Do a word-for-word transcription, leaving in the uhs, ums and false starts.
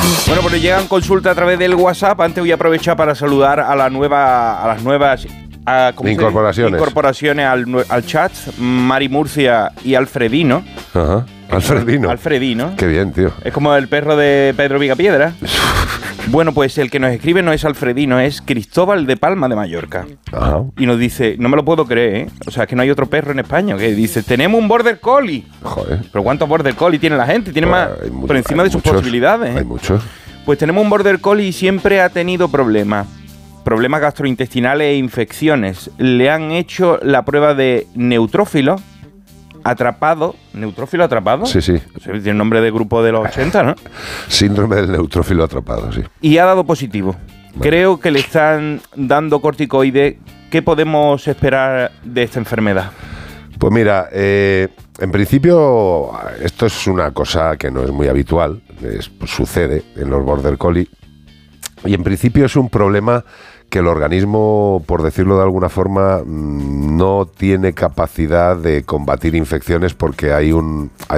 Bueno, pues llegan consultas a través del WhatsApp. Antes voy a aprovechar para saludar a la nueva, a las nuevas a, incorporaciones, incorporaciones al, al chat. Mari Murcia y Alfredino. Ajá. Alfredino. Alfredino. Qué bien, tío. Es como el perro de Pedro Vigapiedra. Bueno, pues el que nos escribe no es Alfredino, es Cristóbal de Palma de Mallorca. Ajá. Y nos dice, no me lo puedo creer, ¿eh? O sea, es que no hay otro perro en España. Que dice, tenemos un Border Collie. Joder. ¿Pero cuántos Border Collie tiene la gente? Tiene Pues más mucho, por encima de sus muchos, posibilidades. ¿eh? Hay muchos. Pues tenemos un Border Collie y siempre ha tenido problemas. Problemas gastrointestinales e infecciones. Le han hecho la prueba de neutrófilo atrapado. ¿Neutrófilo atrapado? Sí, sí. Tiene nombre de grupo de los ochenta, ¿no? Síndrome del neutrófilo atrapado, sí. Y ha dado positivo. Vale. Creo que le están dando corticoides. ¿Qué podemos esperar de esta enfermedad? Pues mira, eh, en principio esto es una cosa que no es muy habitual, es, pues, sucede en los Border Collie, y en principio es un problema que el organismo, por decirlo de alguna forma, no tiene capacidad de combatir infecciones porque hay un, hay